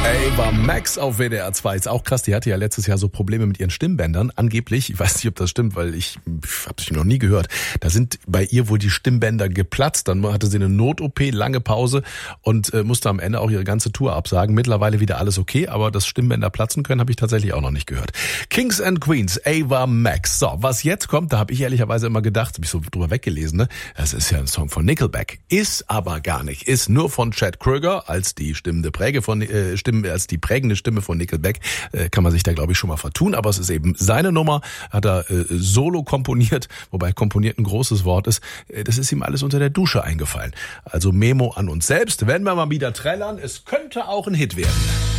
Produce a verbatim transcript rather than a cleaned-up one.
Ava Max auf W D R zwei. Ist auch krass, die hatte ja letztes Jahr so Probleme mit ihren Stimmbändern. Angeblich, ich weiß nicht, ob das stimmt, weil ich habe es noch nie gehört. Da sind bei ihr wohl die Stimmbänder geplatzt. Dann hatte sie eine Not-O P, lange Pause und äh, musste am Ende auch ihre ganze Tour absagen. Mittlerweile wieder alles okay, aber dass Stimmbänder platzen können, habe ich tatsächlich auch noch nicht gehört. Kings and Queens, Ava Max. So, was jetzt kommt, da habe ich ehrlicherweise immer gedacht, habe ich so drüber weggelesen, ne? Das ist ja ein Song von Nickelback. Ist aber gar nicht. Ist nur von Chad Kroeger als die stimmende Präge von äh, Stimme als die prägende Stimme von Nickelback, äh, kann man sich da glaube ich schon mal vertun, aber es ist eben seine Nummer, hat er äh, solo komponiert, wobei komponiert ein großes Wort ist, äh, das ist ihm alles unter der Dusche eingefallen. Also Memo an uns selbst, wenn wir mal wieder trällern, es könnte auch ein Hit werden.